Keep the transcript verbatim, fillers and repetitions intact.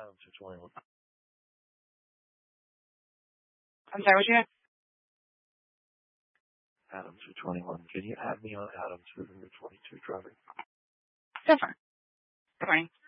Adam two twenty-one. I'm sorry, what you got? Adam two twenty-one. Can you add me on Adam two twenty-two driving? So far. Good morning.